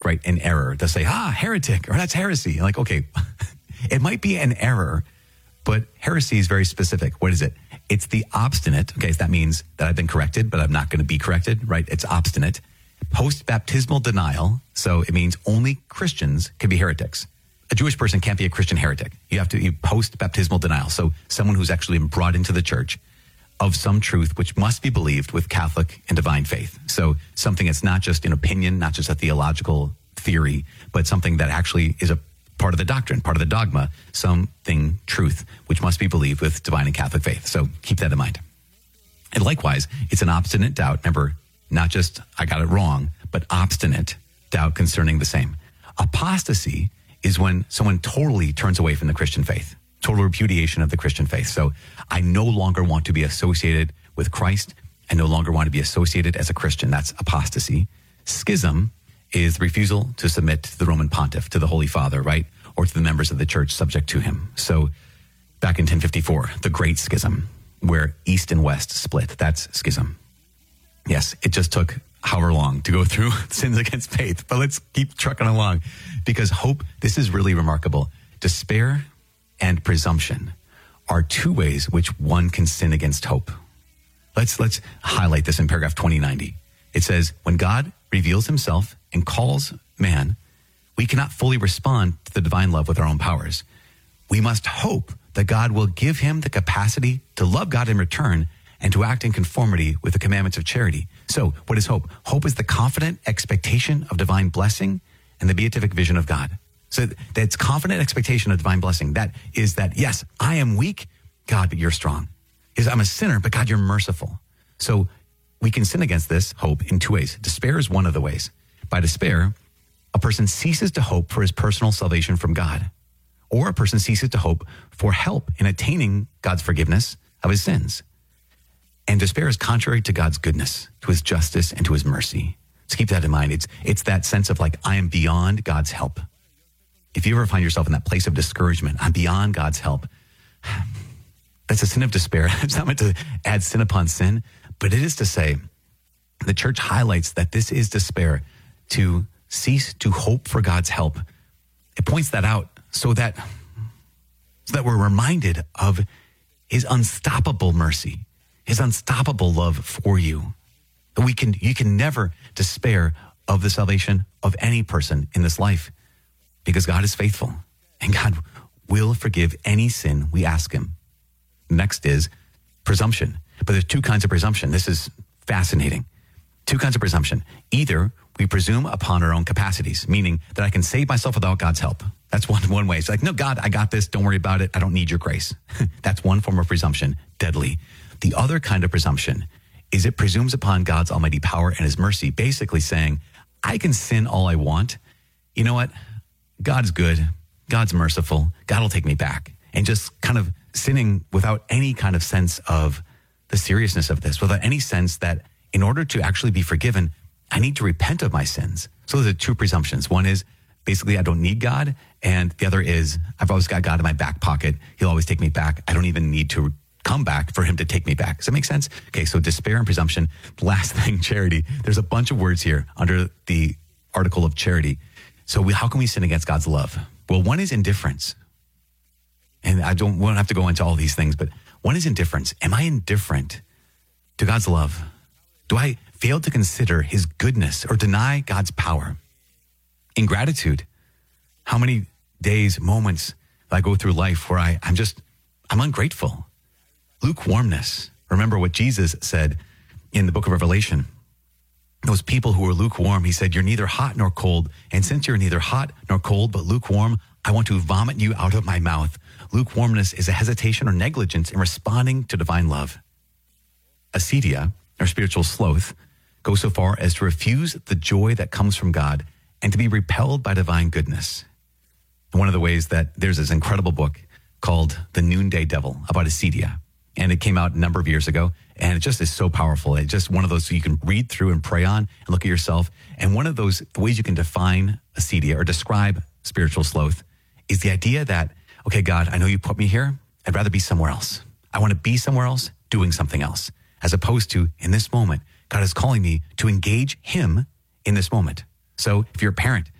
right, an error. They'll say, heretic, or that's heresy. Like, okay, it might be an error, but heresy is very specific. What is it? It's the obstinate. Okay, so that means that I've been corrected, but I'm not going to be corrected, right? It's obstinate. Post-baptismal denial. So it means only Christians can be heretics. A Jewish person can't be a Christian heretic. You have to be post-baptismal denial. So someone who's actually been brought into the church of some truth which must be believed with Catholic and divine faith. So something that's not just an opinion, not just a theological theory, but something that actually is a part of the doctrine, part of the dogma, something, truth, which must be believed with divine and Catholic faith. So keep that in mind. And likewise, it's an obstinate doubt. Remember, not just I got it wrong, but obstinate doubt concerning the same. Apostasy is when someone totally turns away from the Christian faith. Total repudiation of the Christian faith. So I no longer want to be associated with Christ. I no longer want to be associated as a Christian. That's apostasy. Schism is the refusal to submit to the Roman pontiff, to the Holy Father, right? Or to the members of the church subject to him. So back in 1054, the Great Schism, where East and West split. That's schism. Yes, it just took however long to go through sins against faith. But let's keep trucking along, because hope, this is really remarkable. Despair and presumption are two ways which one can sin against hope. Let's highlight this in paragraph 2090. It says, when God reveals himself and calls man, we cannot fully respond to the divine love with our own powers. We must hope that God will give him the capacity to love God in return and to act in conformity with the commandments of charity. So what is hope? Hope is the confident expectation of divine blessing and the beatific vision of God. So that's confident expectation of divine blessing. That is that, yes, I am weak, God, but you're strong. Is I'm a sinner, but God, you're merciful. So we can sin against this hope in two ways. Despair is one of the ways. By despair, a person ceases to hope for his personal salvation from God, or a person ceases to hope for help in attaining God's forgiveness of his sins. And despair is contrary to God's goodness, to his justice, and to his mercy. So keep that in mind. It's that sense of like, I am beyond God's help. If you ever find yourself in that place of discouragement, I'm beyond God's help. That's a sin of despair. It's not meant to add sin upon sin, but it is to say, the church highlights that this is despair, to cease to hope for God's help. It points that out so that we're reminded of his unstoppable mercy, his unstoppable love for you. You can never despair of the salvation of any person in this life, because God is faithful and God will forgive any sin we ask him. Next is presumption. But there's two kinds of presumption. This is fascinating. Two kinds of presumption. Either we presume upon our own capacities, meaning that I can save myself without God's help. That's one way. It's like, no, God, I got this. Don't worry about it. I don't need your grace. That's one form of presumption, deadly. The other kind of presumption is it presumes upon God's almighty power and his mercy, basically saying, I can sin all I want. You know what? God's good. God's merciful. God will take me back. And just kind of sinning without any kind of sense of the seriousness of this, without any sense that in order to actually be forgiven, I need to repent of my sins. So those are two presumptions. One is basically I don't need God. And the other is I've always got God in my back pocket. He'll always take me back. I don't even need to come back for him to take me back. Does that make sense? Okay, so despair and presumption. Last thing, charity. There's a bunch of words here under the article of charity. So how can we sin against God's love? Well, one is indifference. And we don't have to go into all these things, but one is indifference. Am I indifferent to God's love? Do I fail to consider his goodness or deny God's power? Ingratitude. How many days, moments I go through life where I'm ungrateful. Lukewarmness. Remember what Jesus said in the book of Revelation. Those people who were lukewarm, he said, you're neither hot nor cold. And since you're neither hot nor cold, but lukewarm, I want to vomit you out of my mouth. Lukewarmness is a hesitation or negligence in responding to divine love. Acedia, or spiritual sloth, goes so far as to refuse the joy that comes from God and to be repelled by divine goodness. And one of the ways that there's this incredible book called The Noonday Devil about acedia. And it came out a number of years ago, and it just is so powerful. It's just one of those you can read through and pray on and look at yourself. And one of those ways you can define acedia or describe spiritual sloth is the idea that, okay, God, I know you put me here. I'd rather be somewhere else. I want to be somewhere else doing something else, as opposed to in this moment, God is calling me to engage him in this moment. So if you're a parent,